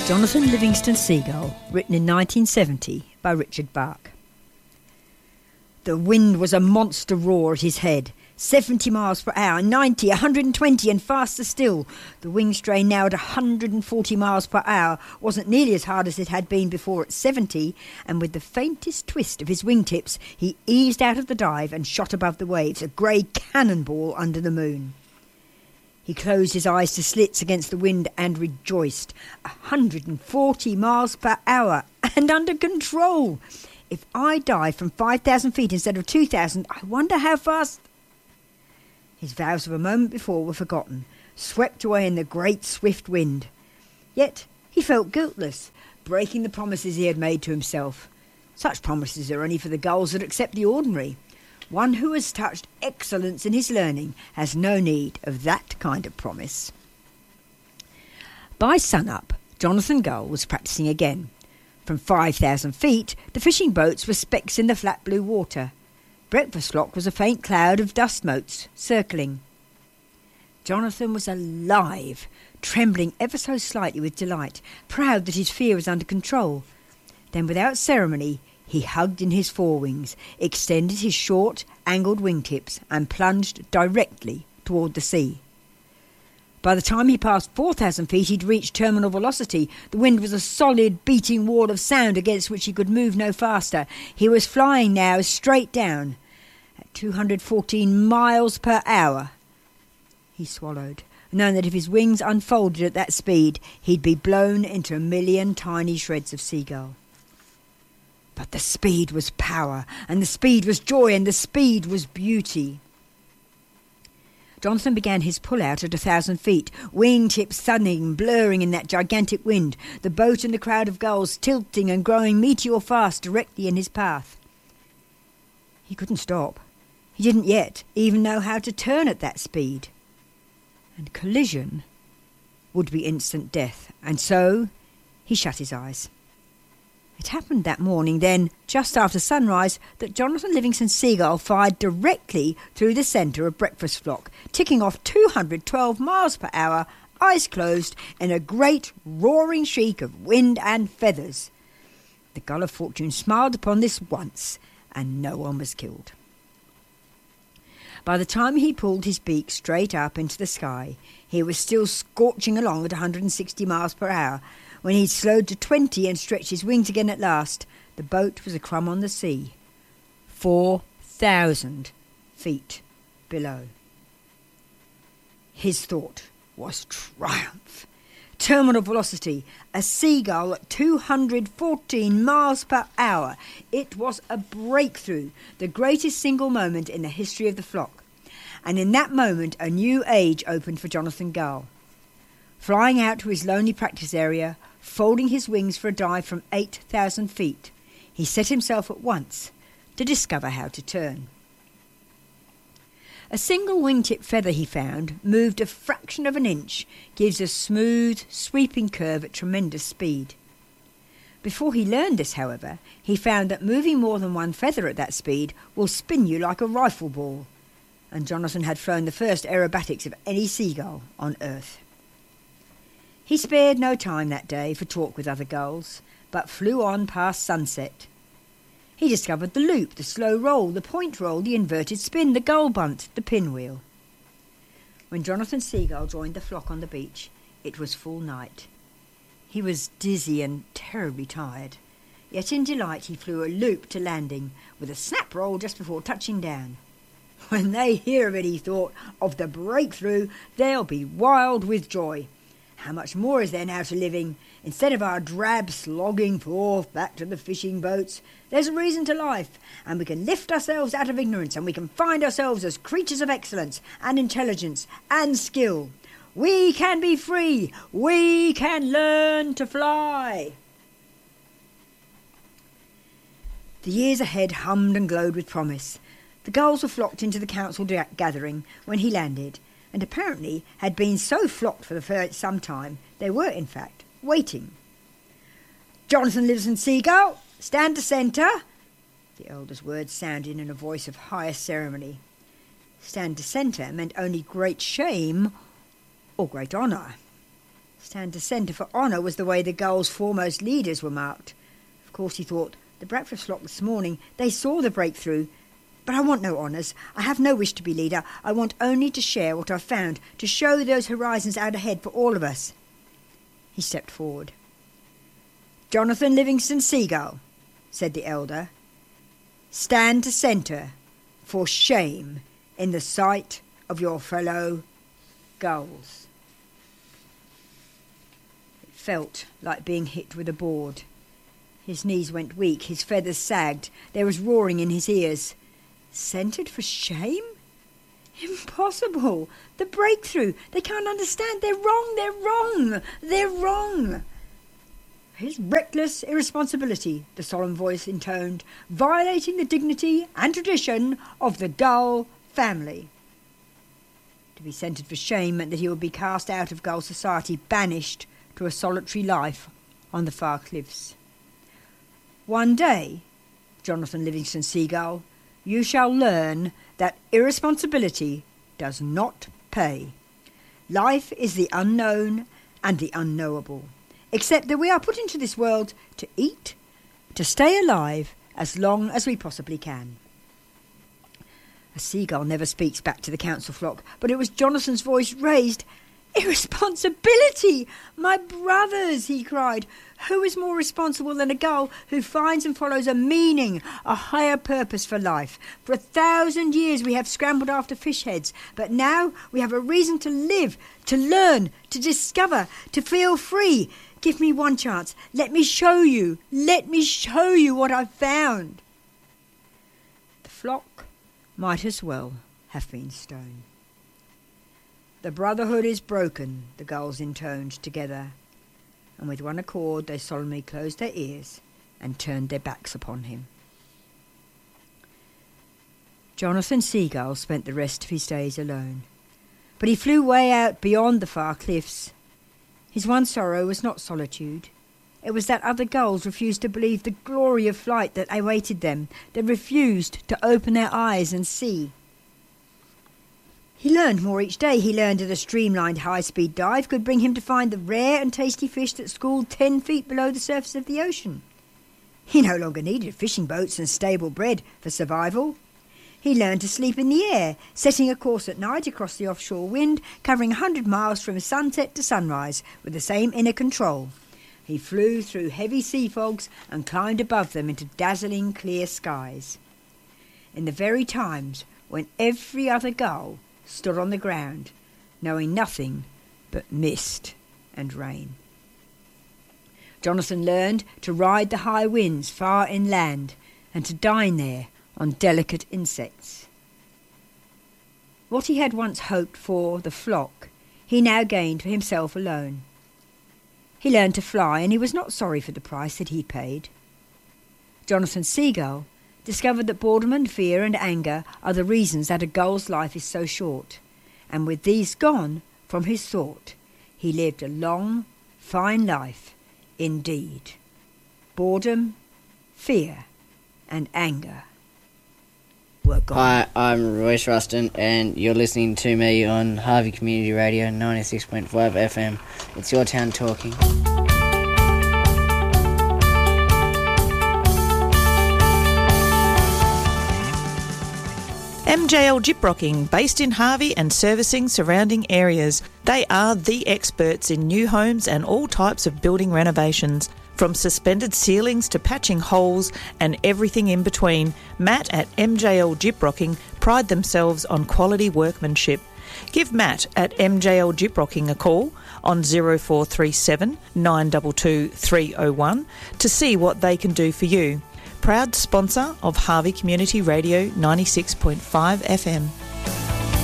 Jonathan Livingston Seagull, written in 1970 by Richard Bach. The wind was a monster roar at his head, 70 miles per hour, 90, 120 and faster still. The wing strain now at 140 miles per hour wasn't nearly as hard as it had been before at 70, and with the faintest twist of his wingtips he eased out of the dive and shot above the waves, a grey cannonball under the moon. He closed his eyes to slits against the wind and rejoiced. 140 miles per hour and under control. If I dive from 5,000 feet instead of 2,000, I wonder how fast... His vows of a moment before were forgotten, swept away in the great swift wind. Yet he felt guiltless, breaking the promises he had made to himself. Such promises are only for the gulls that accept the ordinary. One who has touched excellence in his learning has no need of that kind of promise. By sun-up, Jonathan Gull was practising again. From 5,000 feet, the fishing boats were specks in the flat blue water. Breakfast Flock was a faint cloud of dust motes circling. Jonathan was alive, trembling ever so slightly with delight, proud that his fear was under control. Then, without ceremony, he hugged in his forewings, extended his short, angled wingtips and plunged directly toward the sea. By the time he passed 4,000 feet, he'd reached terminal velocity. The wind was a solid, beating wall of sound against which he could move no faster. He was flying now straight down at 214 miles per hour. He swallowed, knowing that if his wings unfolded at that speed, he'd be blown into a million tiny shreds of seagull. But the speed was power, and the speed was joy, and the speed was beauty. Jonathan began his pull-out at 1,000 feet, wingtips sunning, blurring in that gigantic wind, the boat and the crowd of gulls tilting and growing meteor-fast directly in his path. He couldn't stop. He didn't yet even know how to turn at that speed. And collision would be instant death, and so he shut his eyes. It happened that morning then, just after sunrise, that Jonathan Livingston Seagull fired directly through the centre of Breakfast Flock, ticking off 212 miles per hour, eyes closed, in a great roaring shriek of wind and feathers. The Gull of Fortune smiled upon this once, and no one was killed. By the time he pulled his beak straight up into the sky, he was still scorching along at 160 miles per hour. When he'd slowed to 20 and stretched his wings again at last, the boat was a crumb on the sea, 4,000 feet below. His thought was triumph. Terminal velocity, a seagull at 214 miles per hour. It was a breakthrough, the greatest single moment in the history of the flock. And in that moment, a new age opened for Jonathan Gull. Flying out to his lonely practice area, folding his wings for a dive from 8,000 feet, he set himself at once to discover how to turn. A single wingtip feather he found, moved a fraction of an inch, gives a smooth, sweeping curve at tremendous speed. Before he learned this, however, he found that moving more than one feather at that speed will spin you like a rifle ball, and Jonathan had flown the first aerobatics of any seagull on Earth. He spared no time that day for talk with other gulls, but flew on past sunset. He discovered the loop, the slow roll, the point roll, the inverted spin, the gull bunt, the pinwheel. When Jonathan Seagull joined the flock on the beach, it was full night. He was dizzy and terribly tired, yet in delight he flew a loop to landing, with a snap roll just before touching down. When they hear of it, he thought, of the breakthrough, they'll be wild with joy. How much more is there now to living? Instead of our drab slogging forth back to the fishing boats, there's a reason to life, and we can lift ourselves out of ignorance, and we can find ourselves as creatures of excellence and intelligence and skill. We can be free. We can learn to fly. The years ahead hummed and glowed with promise. The gulls were flocked into the council gathering when he landed, and apparently had been so flocked for some time they were, in fact, waiting. "Jonathan Livingston Seagull, stand to centre." The elder's words sounded in a voice of highest ceremony. Stand to centre meant only great shame or great honour. Stand to centre for honour was the way the Gulls' foremost leaders were marked. Of course, he thought, the breakfast flock this morning, they saw the breakthrough. But I want no honours. I have no wish to be leader. I want only to share what I've found, to show those horizons out ahead for all of us. He stepped forward. Jonathan Livingston Seagull, said the elder, stand to centre for shame in the sight of your fellow gulls. It felt like being hit with a board. His knees went weak, his feathers sagged, there was roaring in his ears. Centred for shame? Impossible! The breakthrough! They can't understand! They're wrong! They're wrong! They're wrong! His reckless irresponsibility, the solemn voice intoned, violating the dignity and tradition of the Gull family. To be centred for shame meant that he would be cast out of Gull society, banished to a solitary life on the far cliffs. One day, Jonathan Livingston Seagull, you shall learn that irresponsibility does not pay. Life is the unknown and the unknowable, except that we are put into this world to eat, to stay alive as long as we possibly can. A seagull never speaks back to the council flock, but it was Jonathan's voice raised. Irresponsibility! My brothers, he cried. Who is more responsible than a gull who finds and follows a meaning, a higher purpose for life? For 1,000 years we have scrambled after fish heads, but now we have a reason to live, to learn, to discover, to feel free. Give me one chance. Let me show you what I've found. The flock might as well have been stone. The brotherhood is broken, the gulls intoned together, and with one accord they solemnly closed their ears and turned their backs upon him. Jonathan Seagull spent the rest of his days alone, but he flew way out beyond the far cliffs. His one sorrow was not solitude. It was that other gulls refused to believe the glory of flight that awaited them. They refused to open their eyes and see. He learned more each day. He learned that a streamlined high-speed dive could bring him to find the rare and tasty fish that schooled 10 feet below the surface of the ocean. He no longer needed fishing boats and stable bread for survival. He learned to sleep in the air, setting a course at night across the offshore wind, covering 100 miles from sunset to sunrise with the same inner control. He flew through heavy sea fogs and climbed above them into dazzling clear skies. In the very times when every other gull stood on the ground, knowing nothing but mist and rain. Jonathan learned to ride the high winds far inland and to dine there on delicate insects. What he had once hoped for the flock, he now gained for himself alone. He learned to fly, and he was not sorry for the price that he paid. Jonathan Seagull discovered that boredom and fear and anger are the reasons that a gull's life is so short, and with these gone from his thought, he lived a long, fine life indeed. Boredom, fear, and anger were gone. Hi, I'm Royce Ruston, and you're listening to me on Harvey Community Radio 96.5 FM. It's your town talking. MJL Gyprocking, based in Harvey and servicing surrounding areas. They are the experts in new homes and all types of building renovations. From suspended ceilings to patching holes and everything in between, Matt at MJL Gyprocking pride themselves on quality workmanship. Give Matt at MJL Gyprocking a call on 0437 922 301 to see what they can do for you. Proud sponsor of Harvey Community Radio 96.5 FM.